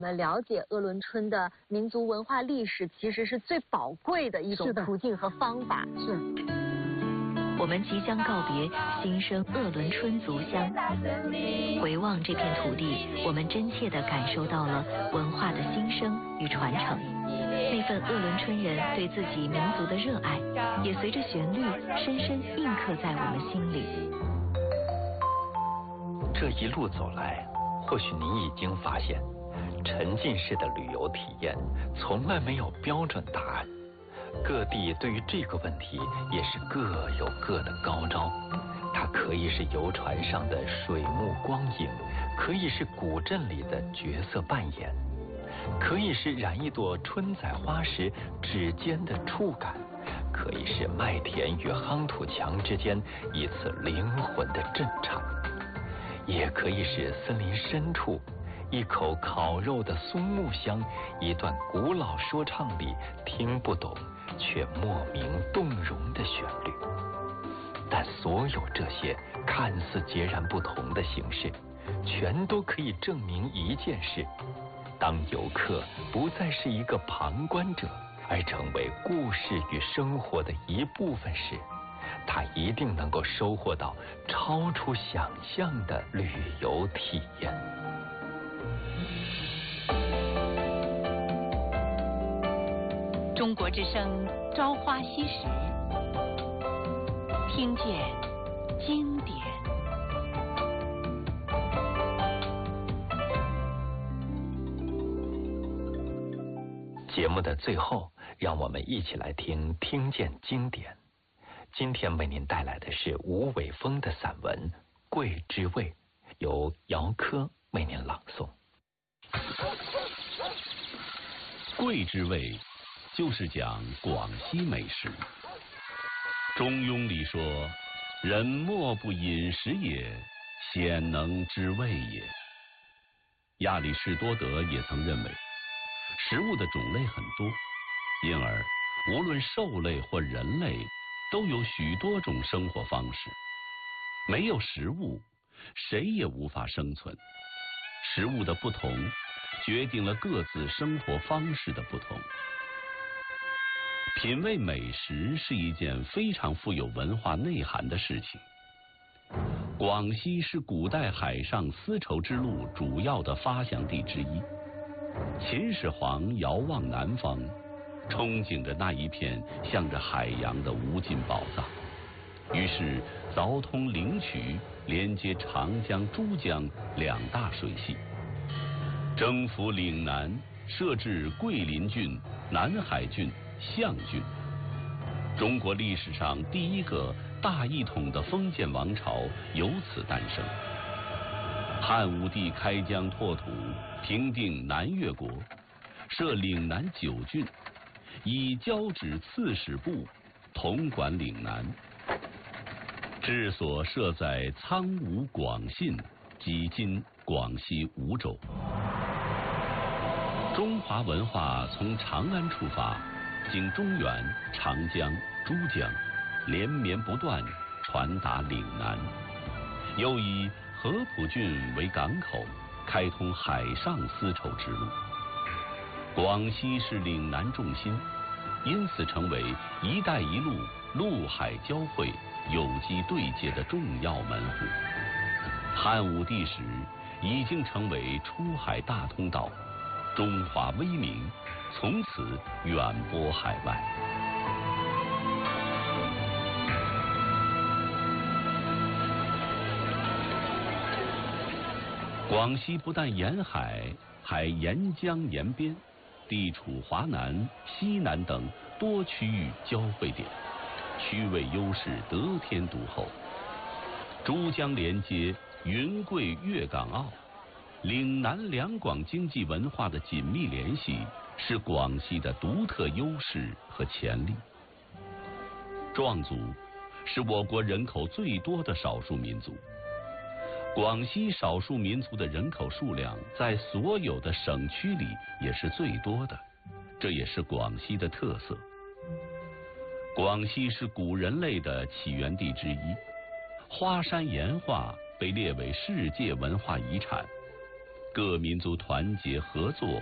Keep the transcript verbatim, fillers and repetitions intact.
我们了解鄂伦春的民族文化历史，其实是最宝贵的一种途径和方法。 是。 我们即将告别新生鄂伦春族乡，回望这片土地，我们真切地感受到了文化的新生与传承。那份鄂伦春人对自己民族的热爱，也随着旋律深深印刻在我们心里。 这一路走来，或许您已经发现，沉浸式的旅游体验从来没有标准答案。各地对于这个问题也是各有各的高招，它可以是游船上的水幕光影，可以是古镇里的角色扮演，可以是染一朵春仔花时指尖的触感，可以是麦田与夯土墙之间一次灵魂的震颤，也可以是森林深处一口烤肉的松木香，一段古老说唱里听不懂却莫名动容的旋律。但所有这些看似截然不同的形式，全都可以证明一件事：当游客不再是一个旁观者，而成为故事与生活的一部分时，他一定能够收获到超出想象的旅游体验。 中国之声《朝花夕拾》，听见经典。 节目的最后，让我们一起来听《听见经典》。今天为您带来的是吴伟峰的散文《桂之味》，由姚科为您朗诵。 桂之味就是讲广西美食。中庸里说：“人莫不饮食也，鲜能知味也。”亚里士多德也曾认为，食物的种类很多，因而无论兽类或人类都有许多种生活方式。没有食物，谁也无法生存。食物的不同，决定了各自生活方式的不同。品味美食是一件非常富有文化内涵的事情。广西是古代海上丝绸之路主要的发祥地之一。秦始皇遥望南方，憧憬着那一片向着海洋的无尽宝藏，于是凿通灵渠，连接长江、珠江两大水系，征服岭南，设置桂林郡、南海郡、象郡。中国历史上第一个大一统的封建王朝由此诞生。汉武帝开疆拓土，平定南越国，设岭南九郡，以交趾刺史部统管岭南。治所设在苍梧广信，即今广西梧州。中华文化从长安出发，经中原、长江、珠江，连绵不断，传达岭南，又以合浦郡为港口，开通海上丝绸之路。广西是岭南重心，因此成为“一带一路”陆海交汇、有机对接的重要门户。汉武帝时已经成为出海大通道，中华威名从此远播海外。广西不但沿海，还沿江沿边，地处华南、西南等多区域交汇点，区位优势得天独厚。珠江连接云贵粤港澳，岭南两广经济文化的紧密联系是广西的独特优势和潜力。壮族是我国人口最多的少数民族。广西少数民族的人口数量在所有的省区里也是最多的，这也是广西的特色。广西是古人类的起源地之一，花山岩画被列为世界文化遗产。 各民族团结合作，